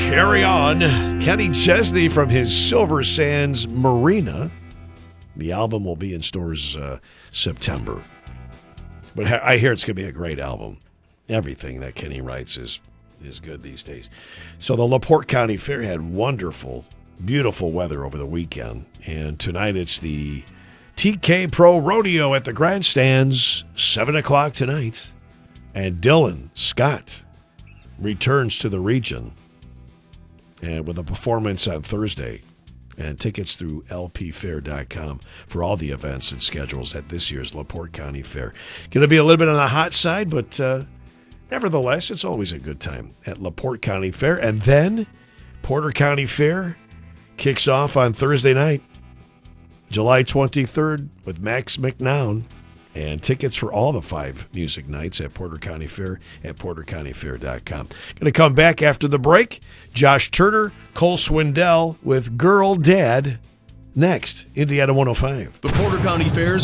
Carry On. Kenny Chesney from his Silver Sands Marina. The album will be in stores September. But I hear it's going to be a great album. Everything that Kenny writes is good these days. So the LaPorte County Fair had wonderful, beautiful weather over the weekend. And tonight it's the TK Pro Rodeo at the Grandstands, 7 o'clock tonight. And Dylan Scott returns to the region and with a performance on Thursday. And tickets through lpfair.com for all the events and schedules at this year's LaPorte County Fair. Going to be a little bit on the hot side, but nevertheless, it's always a good time at LaPorte County Fair. And then Porter County Fair kicks off on Thursday night, July 23rd, with Max McNown. And tickets for all the 5 music nights at Porter County Fair at portercountyfair.com. Going to come back after the break. Josh Turner, Cole Swindell with Girl Dad next. Indiana 105. The Porter County Fair's